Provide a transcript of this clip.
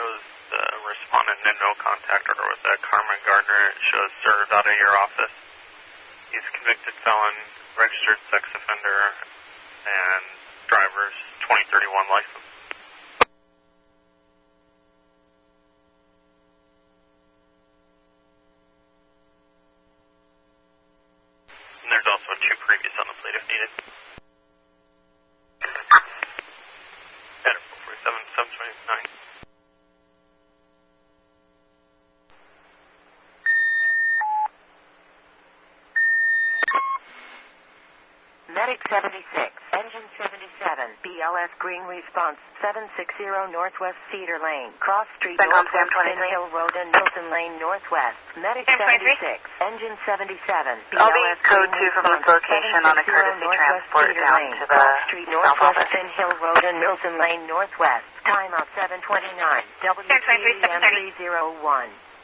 shows respondent in no contact order with Carmen Gardner. It shows served out of your office. He's a convicted felon, registered sex offender, and driver's 2031 license. And there's also 2 previous on the plate if needed. Header 447, 729. Medic 76, Engine 77, BLS Green Response, 760 Northwest Cedar Lane, Cross Street, Northwest Finn Hill Road and Milton Lane Northwest. Medic 76, Engine 77, I'll be BLS code Green 2 from this location on a courtesy transport Cedar down Lane, to the Cross Street, South Northwest Office. Finn Hill Road and Milton Lane Northwest. Timeout 729, WPM 301.